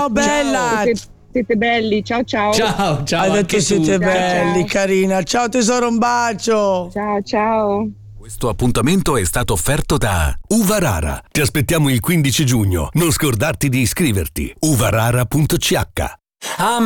Ciao bella. Siete belli, ciao. Ciao. Hai detto siete belli, ciao. carina. Ciao tesoro, un bacio. Ciao. Questo appuntamento è stato offerto da Uva Rara. Ti aspettiamo il 15 giugno. Non scordarti di iscriverti. uvarara.ch